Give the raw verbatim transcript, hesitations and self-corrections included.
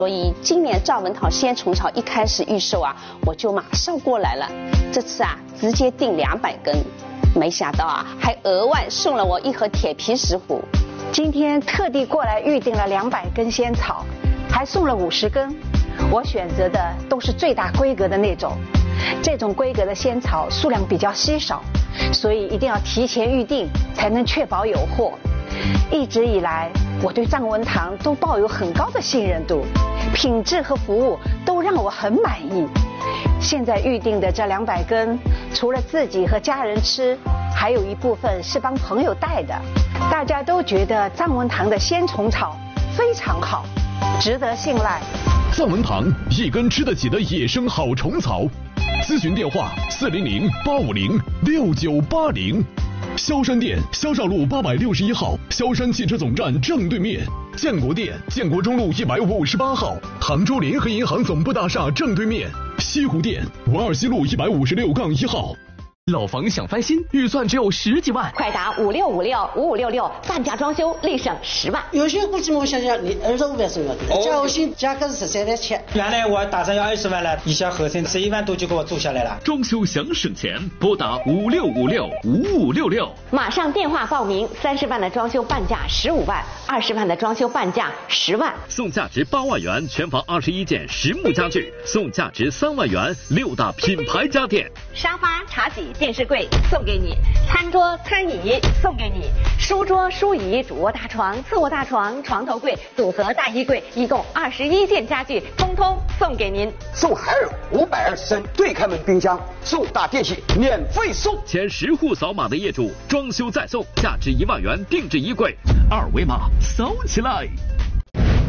所以今年赵文堂鲜虫草一开始预售啊，我就马上过来了。这次啊，直接订两百根，没想到啊，还额外送了我一盒铁皮石斛。 今天特地过来预定了两百根仙草，还送了五十根。我选择的都是最大规格的那种，这种规格的仙草数量比较稀少，所以一定要提前预定，才能确保有货。一直以来，我对藏文堂都抱有很高的信任度，品质和服务都让我很满意。现在预定的这两百根，除了自己和家人吃，还有一部分是帮朋友带的。大家都觉得藏文堂的鲜虫草非常好，值得信赖。 藏文堂一根吃得起的野生好虫草，咨询电话四零零八五零六九八零。萧山店萧绍路八百六十一号，萧山汽车总站正对面；建国店建国中路一百五十八号，杭州联合银行总部大厦正对面；西湖店文二西路一百五十六杠一号。 老房想翻新，预算只有十几万， 快打五六五六五五六六，半价装修立省十万。 有些估计我想想，你二十五万是要的，加我新价格是十三万七。 原来我打算要二十万了，一下合成十一万多就给我做下来了。 装修想省钱，拨打五六五六五五六六， 马上电话报名。三十万的装修半价十五万，二十万的装修半价十万， 送价值八万元全房二十一件实木家具，送价值三万元六大品牌家电， 沙发、茶几、电视柜送给你，餐桌、餐椅送给你，书桌、书椅、主卧大床、次卧大床、床头柜、组合大衣柜，一共二十一件家具，通通送给您。 送海尔五百二十升对开门冰箱，送大电器免费送。 前十户扫码的业主，装修再送，价值一万元定制衣柜，二维码扫起来。